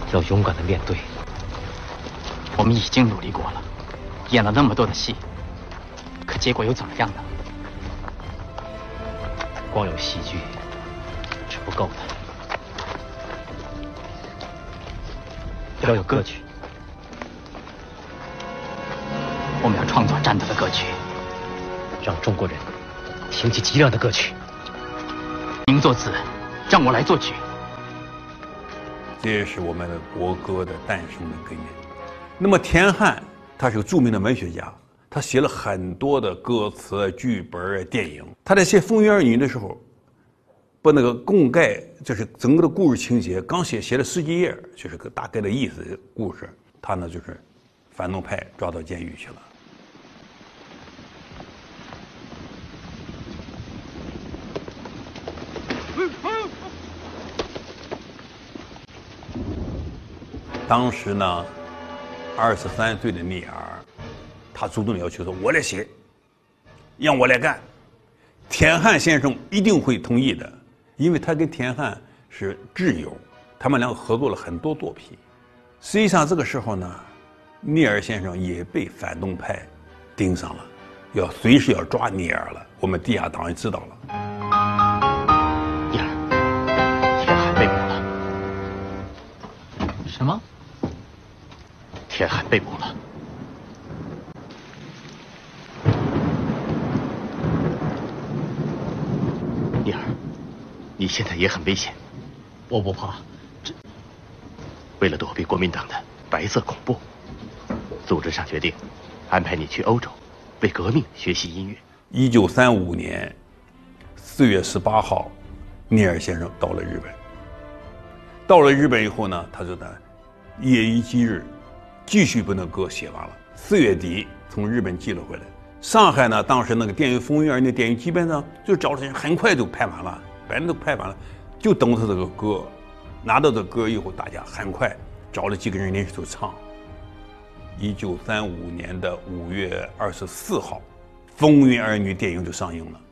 要勇敢的面对。 我们已经努力过了，演了那么多的戏，可结果又怎么样呢？ 光有戏剧是不够的，要有歌曲。 我们要创作战斗的歌曲， 让中国人听起激亮的歌曲。 您作词，让我来作曲。 这也是我们的国歌的诞生的根源。那么田汉他是个著名的文学家，他写了很多的歌词、剧本、电影。他在写《风云儿女》的时候，把那个供概，就是整个的故事情节，刚写了10几页，就是个大概的意思的故事。他呢就是反动派抓到监狱去了。当时呢，23岁的聂耳，他主动要求说：“我来写，让我来干。”田汉先生一定会同意的，因为他跟田汉是挚友，他们两个合作了很多作品。实际上这个时候呢，聂耳先生也被反动派盯上了，随时要抓聂耳了。我们地下党也知道了。 燕儿，田汉被捕了。什么？田汉被捕了。燕儿，你现在也很危险。 我不怕。 为了躲避国民党的白色恐怖，组织上决定安排你去欧洲，为革命学习音乐。 1935年4月18号，聂耳先生到了日本。到了日本以后呢，他就夜以继日，继续把那歌写完了。4月底从日本寄了回来。上海呢，当时那个电影《风云儿女》电影基本上就找了人，很快就拍完了，反正都拍完了，就等他这个歌。拿到这歌以后，大家很快找了几个人临时就唱。1935年的5月24号，《风云儿女》电影就上映了。